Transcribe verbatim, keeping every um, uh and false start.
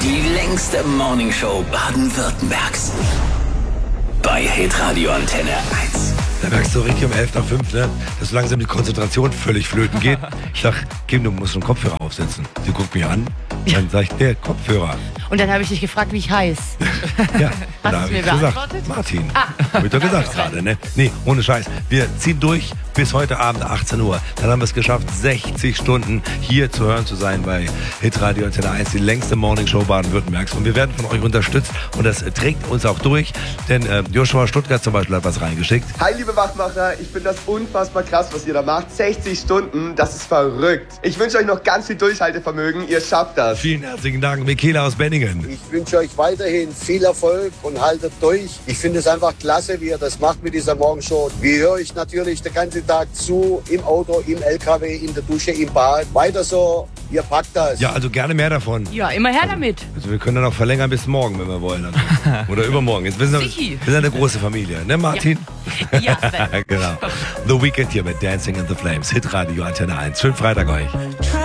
Die längste Morningshow Baden-Württembergs. Bei Hitradio Antenne eins. Da merkst du richtig um elf nach fünf, ne, dass so langsam die Konzentration völlig flöten geht. Ich sag, Kim, du musst einen Kopfhörer aufsetzen. Sie guckt mich an, dann sag ich, der Kopfhörer. Und dann habe ich dich gefragt, wie ich heiß. Ja, Hast da du habe mir ich gesagt, beantwortet? Martin. Ah. Hab ich doch gesagt gerade, ne? Nee, ohne Scheiß. Wir ziehen durch bis heute Abend achtzehn Uhr. Dann haben wir es geschafft, sechzig Stunden hier zu hören zu sein bei Hitradio Antenne eins, die längste Morningshow Baden-Württembergs. Und wir werden von euch unterstützt und das trägt uns auch durch, denn äh, Joshua Stuttgart zum Beispiel hat was reingeschickt. Hi liebe Wachmacher, ich finde das unfassbar krass, was ihr da macht. sechzig Stunden, das ist verrückt. Ich wünsche euch noch ganz viel Durchhaltevermögen, ihr schafft das. Vielen herzlichen Dank, Michaela aus Benningen. Ich wünsche euch weiterhin viel Erfolg und haltet durch. Ich finde es einfach klasse, wie ihr das macht mit dieser Morgenshow. Wir hören euch natürlich den ganzen Tag zu, im Auto, im L K W, in der Dusche, im Bad. Weiter so, ihr packt das. Ja, also gerne mehr davon. Ja, immer her damit. Also wir können dann auch verlängern bis morgen, wenn wir wollen. Also. Oder übermorgen. Jetzt wissen wir, wir sind eine große Familie, ne Martin? Ja, Sven. Genau. The Weekend hier mit Dancing in the Flames. Hitradio Antenne eins. Schönen Freitag euch.